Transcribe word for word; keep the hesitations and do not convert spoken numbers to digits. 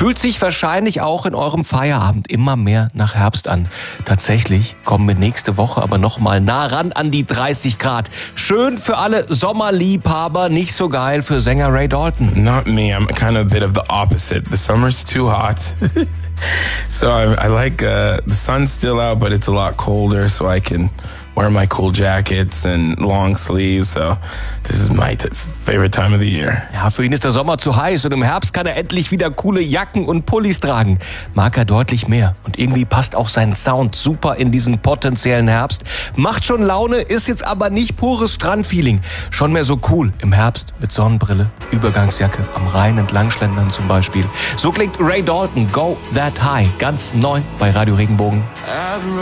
Fühlt sich wahrscheinlich auch in eurem Feierabend immer mehr nach Herbst an. Tatsächlich kommen wir nächste Woche aber noch mal nah ran an die dreißig Grad. Schön für alle Sommerliebhaber, nicht so geil für Sänger Ray Dalton. Not me, I'm kind of a bit of the opposite. The summer's too hot. So I, I like, uh, the sun's still out, but it's a lot colder, so I can wear my cool jackets and long sleeves. So this is my t- favorite time of the year. Ja, für ihn ist der Sommer zu heiß und im Herbst kann er endlich wieder coole Jacken und Pullis tragen. Mag er deutlich mehr. Und irgendwie passt auch sein Sound super in diesen potenziellen Herbst. Macht schon Laune, ist jetzt aber nicht pures Strandfeeling. Schon mehr so cool im Herbst mit Sonnenbrille, Übergangsjacke, am Rhein entlang schlendern zum Beispiel. So klingt Ray Dalton, Go That High, ganz neu bei Radio Regenbogen.